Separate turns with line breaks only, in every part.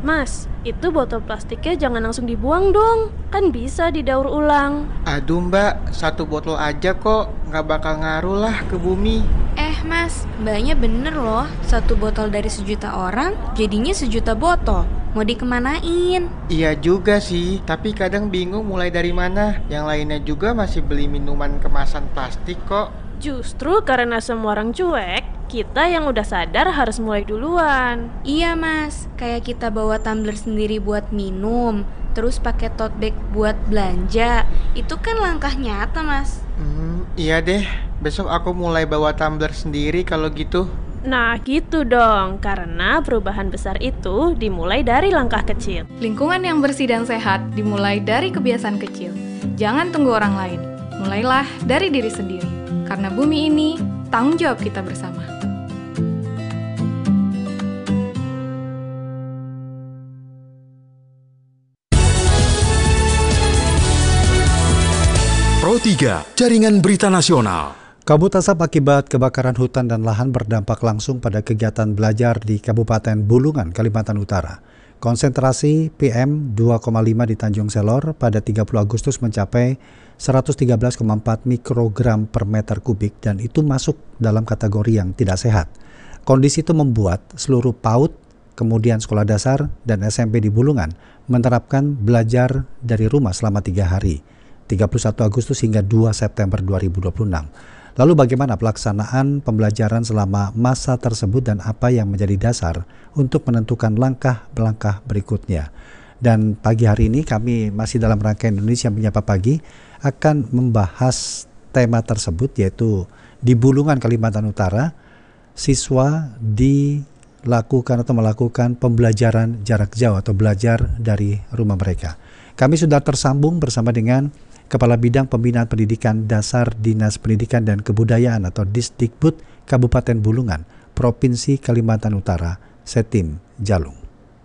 Mas, itu botol plastiknya jangan langsung dibuang dong. Kan bisa didaur ulang.
Aduh mbak, satu botol aja kok, nggak bakal ngaruh lah ke bumi.
Mas, mbaknya bener loh. Satu botol dari 1 juta orang, jadinya 1 juta botol. Mau dikemanain?
Iya juga sih, tapi kadang bingung mulai dari mana. Yang lainnya juga masih beli minuman kemasan plastik kok.
Justru karena semua orang cuek, kita yang udah sadar harus mulai duluan.
Iya mas, kayak kita bawa tumbler sendiri buat minum, terus pakai tote bag buat belanja. Itu kan langkah nyata mas.
Iya deh, besok aku mulai bawa tumbler sendiri kalau gitu.
Nah gitu dong, karena perubahan besar itu dimulai dari langkah kecil.
Lingkungan yang bersih dan sehat dimulai dari kebiasaan kecil. Jangan tunggu orang lain, mulailah dari diri sendiri. Karena bumi ini tanggung jawab kita bersama.
Pro 3, Jaringan Berita Nasional.
Kabut asap akibat kebakaran hutan dan lahan berdampak langsung pada kegiatan belajar di Kabupaten Bulungan, Kalimantan Utara. Konsentrasi PM 2,5 di Tanjung Selor pada 30 Agustus mencapai 113,4 mikrogram per meter kubik dan itu masuk dalam kategori yang tidak sehat. Kondisi itu membuat seluruh PAUD, kemudian sekolah dasar dan SMP di Bulungan menerapkan belajar dari rumah selama 3 hari, 31 Agustus hingga 2 September 2026. Lalu bagaimana pelaksanaan pembelajaran selama masa tersebut dan apa yang menjadi dasar untuk menentukan langkah-langkah berikutnya. Dan pagi hari ini kami masih dalam rangkaian Indonesia Menyapa Pagi akan membahas tema tersebut, yaitu di Bulungan, Kalimantan Utara, siswa melakukan pembelajaran jarak jauh atau belajar dari rumah mereka. Kami sudah tersambung bersama dengan Kepala Bidang Pembinaan Pendidikan Dasar Dinas Pendidikan dan Kebudayaan atau Disdikbud Kabupaten Bulungan, Provinsi Kalimantan Utara, Setim Jalung.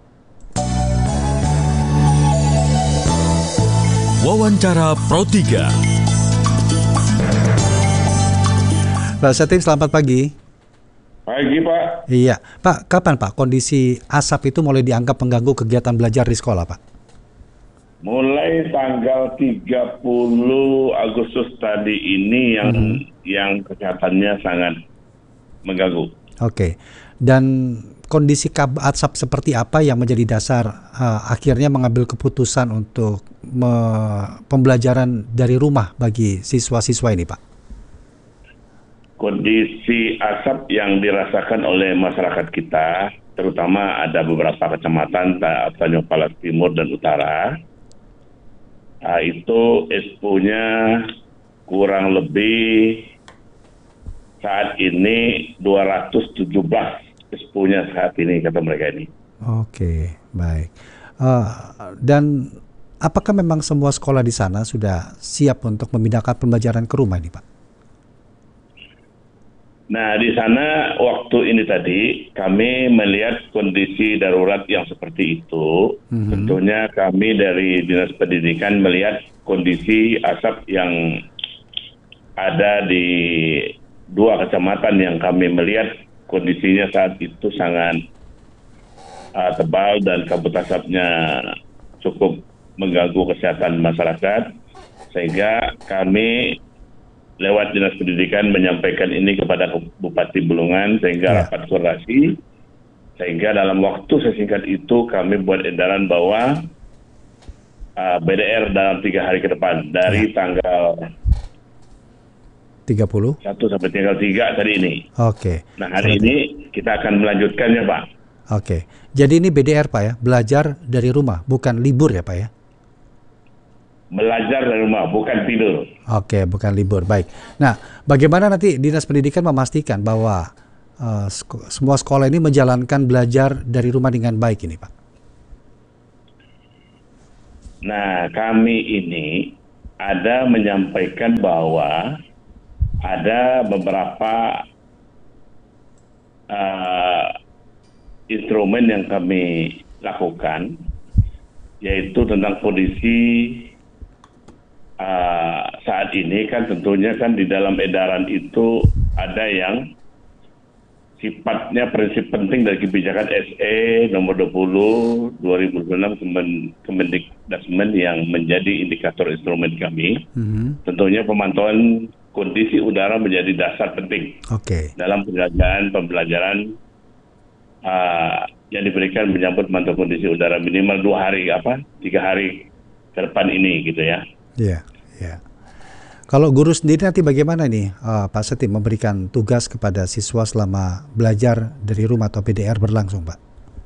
Wawancara Pro 3.
Pak Setim, selamat pagi.
Pagi Pak.
Iya, Pak, kapan Pak kondisi asap itu mulai dianggap mengganggu kegiatan belajar di sekolah, Pak?
Mulai tanggal 30 Agustus tadi ini yang kesehatannya sangat mengganggu.
Oke. Dan kondisi asap seperti apa yang menjadi dasar akhirnya mengambil keputusan untuk pembelajaran dari rumah bagi siswa-siswa ini, Pak?
Kondisi asap yang dirasakan oleh masyarakat kita, terutama ada beberapa kecamatan Tanjung Palas Timur dan Utara, itu expo-nya kurang lebih saat ini 217 expo-nya saat ini, kata mereka ini.
Oke, baik. Dan apakah memang semua sekolah di sana sudah siap untuk memindahkan pembelajaran ke rumah ini, Pak?
Nah, di sana waktu ini tadi kami melihat kondisi darurat yang seperti itu. Tentunya kami dari Dinas Pendidikan melihat kondisi asap yang ada di 2 kecamatan yang kami melihat kondisinya saat itu sangat tebal dan kabut asapnya cukup mengganggu kesehatan masyarakat, sehingga kami lewat Dinas Pendidikan menyampaikan ini kepada Bupati Bulungan sehingga rapat koordinasi, sehingga dalam waktu sesingkat itu kami buat edaran bahwa BDR dalam 3 hari ke depan dari tanggal
30?
1 sampai tanggal 3 tadi ini.
Oke.
Nah, hari ini kita akan melanjutkannya, Pak.
Oke. Jadi ini BDR, Pak ya, belajar dari rumah, bukan libur ya, Pak ya?
Belajar dari rumah, bukan tidur.
Oke, bukan libur. Baik. Nah, bagaimana nanti Dinas Pendidikan memastikan bahwa semua sekolah ini menjalankan belajar dari rumah dengan baik ini, Pak?
Nah, kami ini ada menyampaikan bahwa ada beberapa instrumen yang kami lakukan, yaitu tentang kondisi saat ini kan tentunya kan di dalam edaran itu ada yang sifatnya prinsip penting dari kebijakan SE nomor 20 2006 Kemendikbudristek yang menjadi indikator instrumen kami. Tentunya pemantauan kondisi udara menjadi dasar penting dalam pembelajaran yang diberikan menyambut pemantauan kondisi udara minimal 3 hari ke depan ini gitu ya.
Iya, iya. Kalau guru sendiri nanti bagaimana nih Pak Setim memberikan tugas kepada siswa selama belajar dari rumah atau PDR berlangsung, Pak?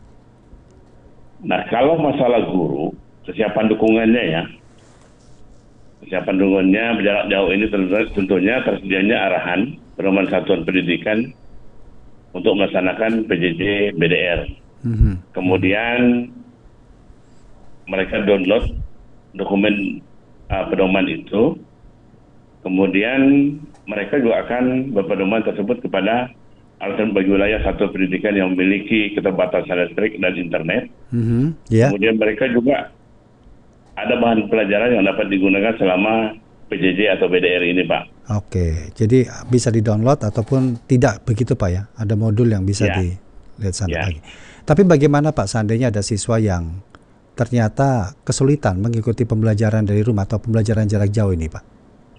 Nah, kalau masalah guru, kesiapan dukungannya ya. Kesiapan dukungannya jarak jauh ini tentunya tersedianya arahan pedoman satuan pendidikan untuk melaksanakan PJJ BDR. Kemudian mereka download dokumen pedoman itu. Kemudian mereka juga akan berpedoman tersebut kepada alasan bagi wilayah satuan pendidikan yang memiliki keterbatasan listrik dan internet. Kemudian mereka juga ada bahan pelajaran yang dapat digunakan selama PJJ atau BDR ini, Pak.
Oke, jadi bisa di-download ataupun tidak begitu, Pak ya? Ada modul yang bisa dilihat sana lagi. Tapi bagaimana, Pak, seandainya ada siswa yang ternyata kesulitan mengikuti pembelajaran dari rumah atau pembelajaran jarak jauh ini, Pak?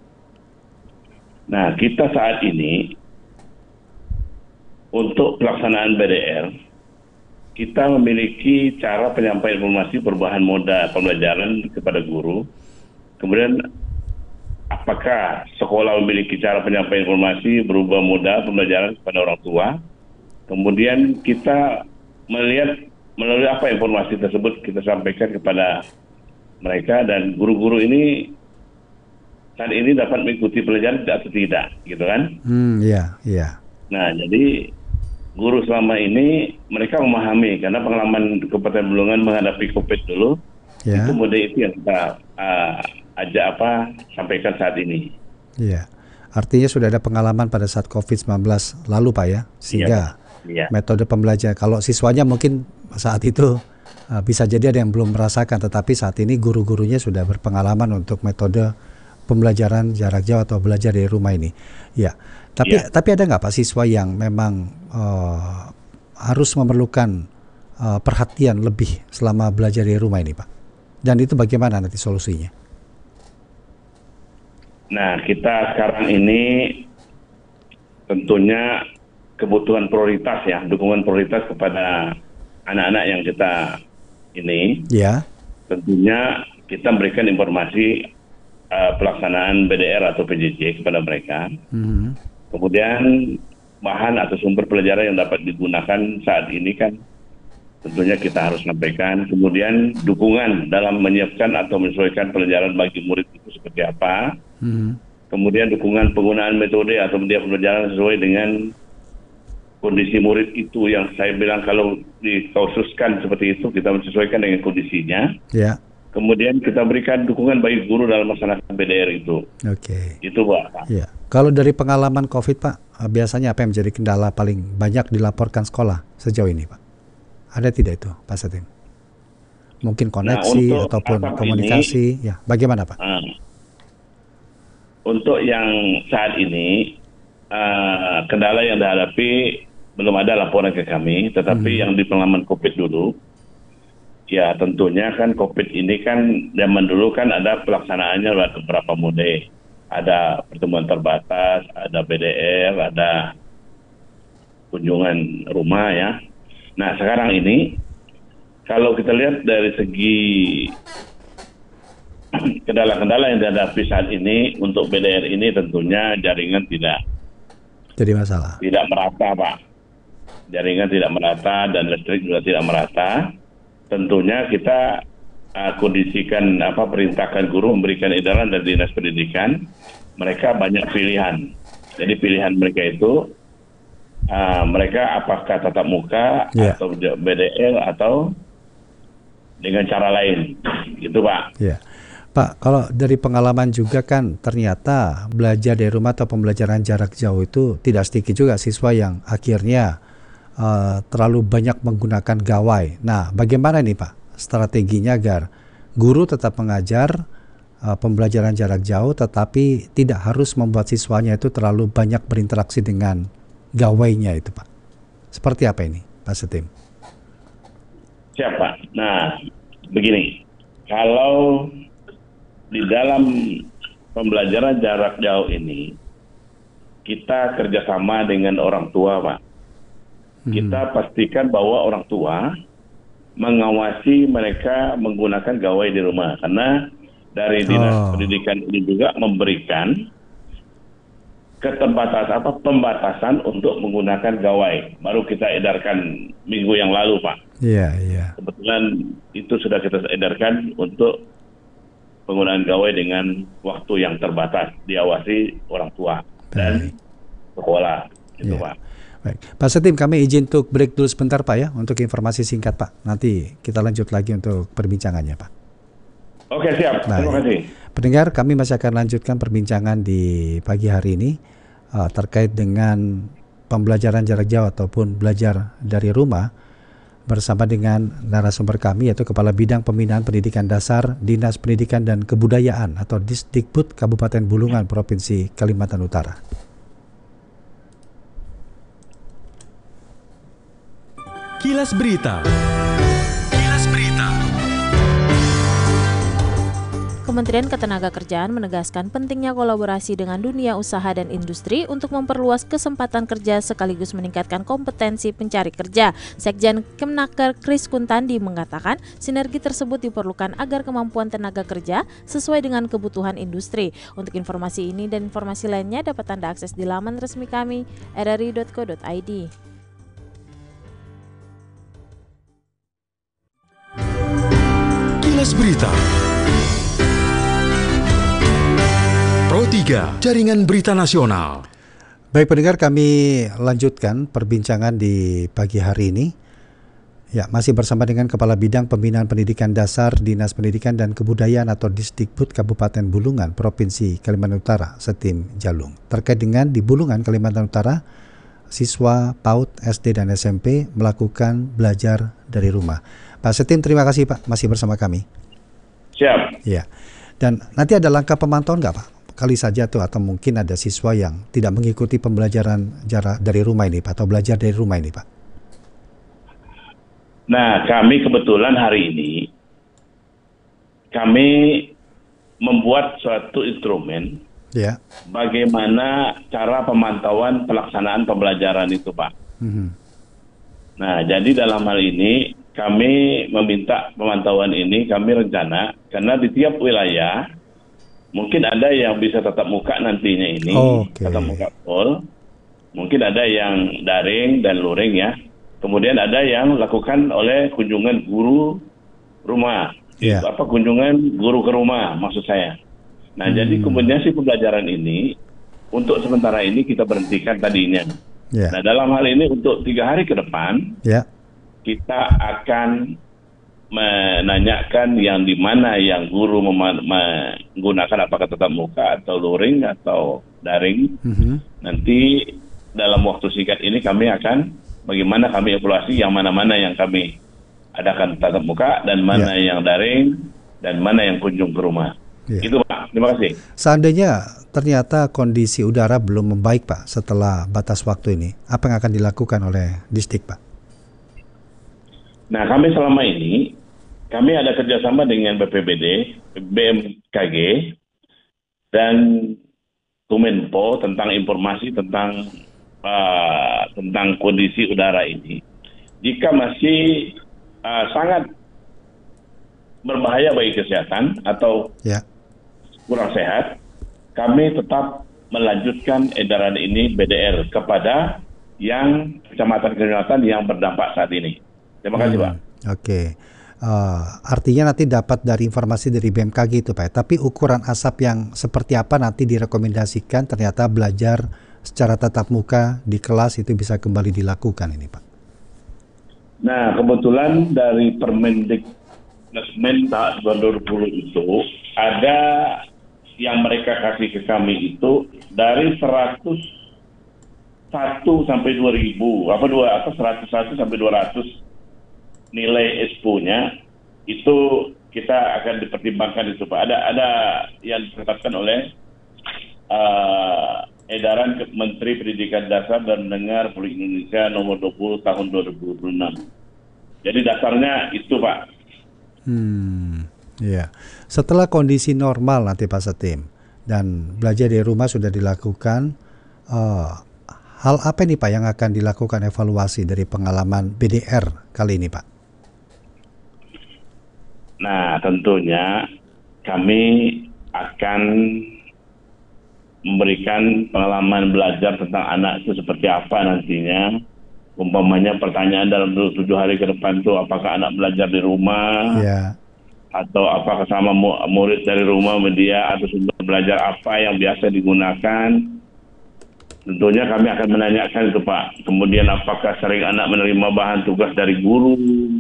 Nah, kita saat ini untuk pelaksanaan BDR, kita memiliki cara penyampaian informasi perubahan moda pembelajaran kepada guru. Kemudian, apakah sekolah memiliki cara penyampaian informasi berubah moda pembelajaran kepada orang tua? Kemudian kita melihat melalui apa informasi tersebut kita sampaikan kepada mereka, dan guru-guru ini saat ini dapat mengikuti pelajaran atau tidak, gitu kan?
Iya.
Nah, jadi guru selama ini mereka memahami karena pengalaman Kabupaten Bulungan menghadapi COVID dulu, itu mode itu yang kita sampaikan saat ini.
Iya, artinya sudah ada pengalaman pada saat COVID-19 lalu, Pak ya, sehingga metode pembelajaran. Kalau siswanya mungkin saat itu bisa jadi ada yang belum merasakan, tetapi saat ini guru-gurunya sudah berpengalaman untuk metode pembelajaran jarak jauh atau belajar dari rumah ini. Ya, tapi ada nggak Pak siswa yang memang harus memerlukan perhatian lebih selama belajar dari rumah ini, Pak? Dan itu bagaimana nanti solusinya?
Nah, kita sekarang ini tentunya kebutuhan prioritas ya, dukungan prioritas kepada anak-anak yang kita ini. Ya. Tentunya kita berikan informasi pelaksanaan BDR atau PJJ kepada mereka. Kemudian bahan atau sumber pelajaran yang dapat digunakan saat ini kan tentunya kita harus sampaikan. Kemudian dukungan dalam menyiapkan atau menyesuaikan pelajaran bagi murid itu seperti apa. Kemudian dukungan penggunaan metode atau media pembelajaran sesuai dengan kondisi murid itu, yang saya bilang kalau dikhususkan seperti itu kita menyesuaikan dengan kondisinya. Ya. Kemudian kita berikan dukungan bagi guru dalam melaksanakan BDR itu.
Oke.
Itu, Pak.
Ya. Kalau dari pengalaman COVID, Pak, biasanya apa yang menjadi kendala paling banyak dilaporkan sekolah sejauh ini, Pak? Ada tidak itu, Pak Setim? Mungkin koneksi ataupun komunikasi. Ya, bagaimana, Pak?
Untuk yang saat ini, kendala yang dihadapi belum ada laporan ke kami, tetapi yang di pengalaman COVID dulu, ya tentunya kan COVID ini kan zaman dulu kan ada pelaksanaannya beberapa mode. Ada pertemuan terbatas, ada BDR, ada kunjungan rumah ya. Nah sekarang ini kalau kita lihat dari segi kendala-kendala yang dihadapi saat ini untuk BDR ini tentunya jaringan tidak
jadi masalah.
Tidak merata, Pak. Jaringan tidak merata dan listrik juga tidak merata. Tentunya kita kondisikan perintahkan guru memberikan edaran dari Dinas Pendidikan, mereka banyak pilihan. Jadi pilihan mereka itu mereka apakah tatap muka atau BDR atau dengan cara lain, gitu Pak.
Yeah. Pak, kalau dari pengalaman juga kan ternyata belajar dari rumah atau pembelajaran jarak jauh itu tidak sedikit juga siswa yang akhirnya terlalu banyak menggunakan gawai. Nah, bagaimana nih Pak strateginya agar guru tetap mengajar pembelajaran jarak jauh tetapi tidak harus membuat siswanya itu terlalu banyak berinteraksi dengan gawainya itu, Pak? Seperti apa ini, Pak Setim?
Siapa? Nah, begini, kalau di dalam pembelajaran jarak jauh ini, kita kerjasama dengan orang tua, Pak. Kita pastikan bahwa orang tua mengawasi mereka menggunakan gawai di rumah, karena dari dinas pendidikan ini juga memberikan pembatasan untuk menggunakan gawai. Baru kita edarkan minggu yang lalu, Pak.
Iya.
Kebetulan itu sudah kita edarkan untuk penggunaan gawai dengan waktu yang terbatas, diawasi orang tua dan sekolah, itu Pak.
Baik, Pak Setim, kami izin untuk break dulu sebentar, Pak, ya, untuk informasi singkat, Pak. Nanti kita lanjut lagi untuk perbincangannya, Pak.
Oke, siap.
Baik.
Terima kasih.
Pendengar, kami masih akan lanjutkan perbincangan di pagi hari ini terkait dengan pembelajaran jarak jauh ataupun belajar dari rumah bersama dengan narasumber kami, yaitu Kepala Bidang Pembinaan Pendidikan Dasar Dinas Pendidikan dan Kebudayaan atau Disdikbud Kabupaten Bulungan, Provinsi Kalimantan Utara.
Kilas Berita.
Kementerian Ketenagakerjaan menegaskan pentingnya kolaborasi dengan dunia usaha dan industri untuk memperluas kesempatan kerja sekaligus meningkatkan kompetensi pencari kerja. Sekjen Kemnaker Kris Kuntandi mengatakan sinergi tersebut diperlukan agar kemampuan tenaga kerja sesuai dengan kebutuhan industri. Untuk informasi ini dan informasi lainnya dapat Anda akses di laman resmi kami rri.co.id.
Kilas Berita. Pro 3, Jaringan Berita Nasional.
Baik pendengar, kami lanjutkan perbincangan di pagi hari ini. Ya, masih bersama dengan Kepala Bidang Pembinaan Pendidikan Dasar Dinas Pendidikan dan Kebudayaan atau Disdikbud Kabupaten Bulungan, Provinsi Kalimantan Utara, Setim Jalung. Terkait dengan di Bulungan, Kalimantan Utara, siswa PAUD, SD dan SMP melakukan belajar dari rumah. Pak Setim, terima kasih Pak, masih bersama kami.
Siap.
Ya, dan nanti ada langkah pemantauan nggak Pak? Kali saja tuh, atau mungkin ada siswa yang tidak mengikuti pembelajaran jarak dari rumah ini Pak, atau belajar dari rumah ini Pak.
Nah, kami kebetulan hari ini kami membuat suatu instrumen bagaimana cara pemantauan pelaksanaan pembelajaran itu Pak. Nah, jadi dalam hal ini kami meminta pemantauan ini, kami rencana karena di tiap wilayah mungkin ada yang bisa tatap muka nantinya ini, tatap muka full. Mungkin ada yang daring dan luring ya. Kemudian ada yang lakukan oleh kunjungan guru rumah. Kunjungan guru ke rumah maksud saya. Nah, jadi kombinasi pembelajaran ini untuk sementara ini kita berhentikan tadinya. Nah, dalam hal ini untuk 3 hari ke depan kita akan menanyakan yang di mana yang guru menggunakan apakah tatap muka atau luring atau daring. Nanti dalam waktu singkat ini kami akan bagaimana kami evaluasi yang mana-mana yang kami adakan tatap muka dan mana yang daring dan mana yang kunjung ke rumah. Itu Pak, terima kasih.
Seandainya ternyata kondisi udara belum membaik Pak setelah batas waktu ini, apa yang akan dilakukan oleh Disdik Pak?
Nah, kami selama ini kami ada kerjasama dengan BPBD, BMKG, dan Kemenpo tentang informasi tentang kondisi udara ini. Jika masih sangat berbahaya bagi kesehatan atau kurang sehat, kami tetap melanjutkan edaran ini BDR kepada yang kecamatan-kecamatan yang berdampak saat ini. Terima kasih Pak.
Oke. Artinya nanti dapat dari informasi dari BMKG itu Pak, tapi ukuran asap yang seperti apa nanti direkomendasikan ternyata belajar secara tatap muka di kelas itu bisa kembali dilakukan ini Pak?
Nah, kebetulan dari Permendikbud tahun 2020 itu ada yang mereka kasih ke kami itu dari 101 sampai 2000, 101 sampai 200 nilai expo-nya itu kita akan dipertimbangkan itu Pak. Ada yang ditetapkan oleh edaran Menteri Pendidikan Dasar dan Menengah Republik Indonesia nomor 20 tahun 2026. Jadi dasarnya itu, Pak.
Ya. Setelah kondisi normal nanti Pak Setim dan belajar di rumah sudah dilakukan, hal apa nih Pak yang akan dilakukan evaluasi dari pengalaman BDR kali ini, Pak?
Nah, tentunya kami akan memberikan pengalaman belajar tentang anak itu seperti apa nantinya. Umpamanya pertanyaan dalam 7 hari ke depan itu apakah anak belajar di rumah, atau apakah sama murid dari rumah media, atau sumber belajar apa yang biasa digunakan. Tentunya kami akan menanyakan itu, Pak. Kemudian apakah sering anak menerima bahan tugas dari guru,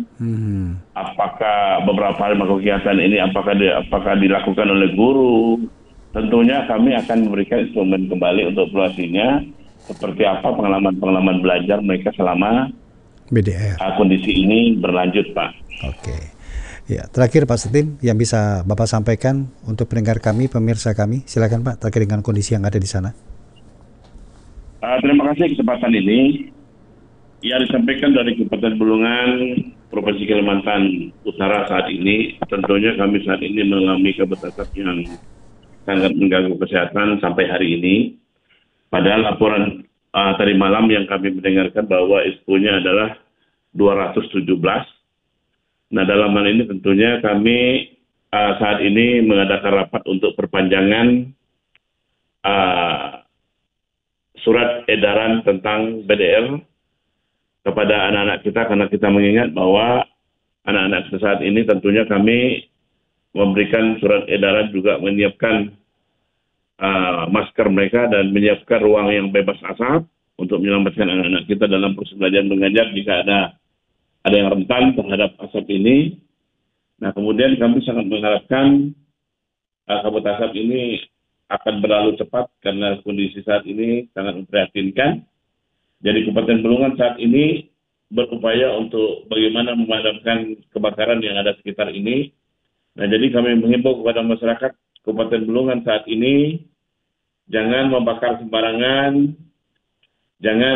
apakah beberapa hari kegiatan ini apakah dilakukan oleh guru. Tentunya kami akan memberikan instrumen kembali untuk evaluasinya, seperti apa pengalaman belajar mereka selama
BDR.
Kondisi ini berlanjut, Pak.
Oke. Ya, terakhir Pak Setim yang bisa Bapak sampaikan untuk pendengar kami, pemirsa kami, silakan Pak, terkait dengan kondisi yang ada di sana.
Terima kasih kesempatan ini. Yang disampaikan dari Kabupaten Bulungan, Provinsi Kalimantan Utara saat ini, tentunya kami saat ini mengalami kabut asap yang sangat mengganggu kesehatan sampai hari ini. Padahal laporan tadi malam yang kami mendengarkan bahwa ISPO-nya adalah 217. Nah, dalam hal ini tentunya kami saat ini mengadakan rapat untuk perpanjangan surat edaran tentang BDR kepada anak-anak kita, karena kita mengingat bahwa anak-anak kita saat ini tentunya kami memberikan surat edaran juga menyiapkan masker mereka dan menyiapkan ruang yang bebas asap untuk menyelamatkan anak-anak kita dalam proses belajar mengajar jika ada yang rentan terhadap asap ini. Nah, kemudian kami sangat mengharapkan kabut asap ini akan berlalu cepat karena kondisi saat ini sangat memprihatinkan. Jadi Kabupaten Bulungan saat ini berupaya untuk bagaimana memadamkan kebakaran yang ada sekitar ini. Nah, jadi kami menghimbau kepada masyarakat Kabupaten Bulungan saat ini, jangan membakar sembarangan, jangan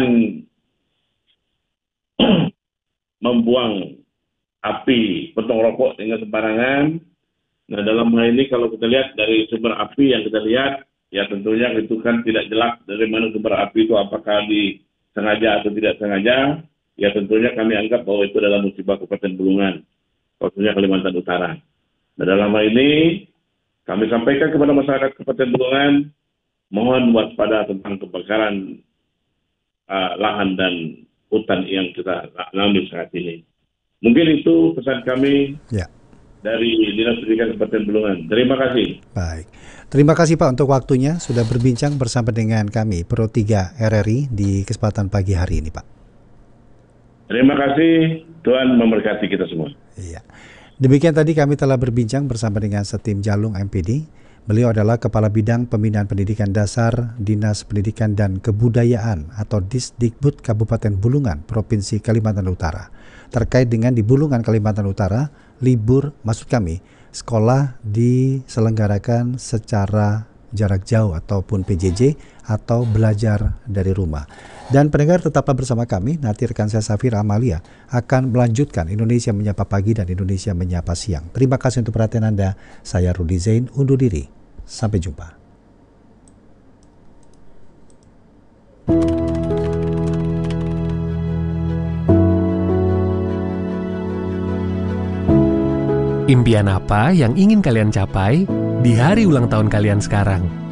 membuang api potong rokok dengan sembarangan. Nah, dalam hal ini kalau kita lihat dari sumber api yang kita lihat, ya tentunya itu kan tidak jelas dari mana sumber api itu, apakah disengaja atau tidak sengaja. Ya tentunya kami anggap bahwa itu adalah musibah Kabupaten Bulungan, khususnya Kalimantan Utara. Nah, dalam hal ini kami sampaikan kepada masyarakat Kabupaten Bulungan, mohon waspada tentang kebakaran lahan dan hutan yang kita alami saat ini. Mungkin itu pesan kami dari Dinas Pendidikan Kabupaten Bulungan. Terima kasih.
Baik. Terima kasih Pak untuk waktunya sudah berbincang bersama dengan kami Pro 3 RRI di kesempatan pagi hari ini, Pak.
Terima kasih. Tuhan memberkati kita semua.
Iya. Demikian tadi kami telah berbincang bersama dengan Setim Jalung MPD. Beliau adalah Kepala Bidang Pembinaan Pendidikan Dasar Dinas Pendidikan dan Kebudayaan atau Disdikbud Kabupaten Bulungan, Provinsi Kalimantan Utara. Terkait dengan di Bulungan, Kalimantan Utara, sekolah diselenggarakan secara jarak jauh ataupun PJJ atau belajar dari rumah. Dan pendengar tetaplah bersama kami, nanti rekan saya Safira Amalia akan melanjutkan Indonesia Menyapa Pagi dan Indonesia Menyapa Siang. Terima kasih untuk perhatian Anda. Saya Rudi Zain, undur diri. Sampai jumpa.
Impian apa yang ingin kalian capai di hari ulang tahun kalian sekarang?